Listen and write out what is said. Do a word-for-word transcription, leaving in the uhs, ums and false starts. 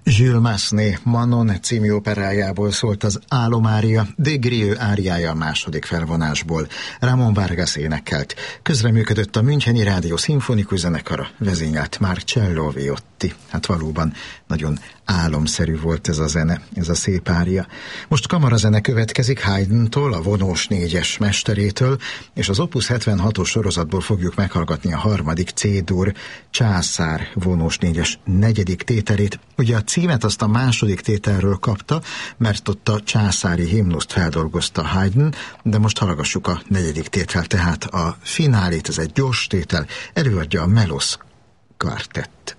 Jules Massenet Manon című operájából szólt az Álomária, de Grieux áriája a második felvonásból. Ramón Vargas énekelt. Közreműködött a Müncheni Rádió Szimfonikus Zenekara, vezényelt Marcello Viotti. Hát valóban nagyon álomszerű volt ez a zene, ez a szép ária. Most kamarazene következik Haydntól, a vonós négyes mesterétől, és az Opus hetvenhatos sorozatból fogjuk meghallgatni a harmadik C-dur császár vonós négyes negyedik tételét. Ugye a címet azt a második tételről kapta, mert ott a császári himnuszt feldolgozta Haydn, de most hallgassuk a negyedik tétel, tehát a finálét, ez egy gyors tétel, előadja a Melos Quartett.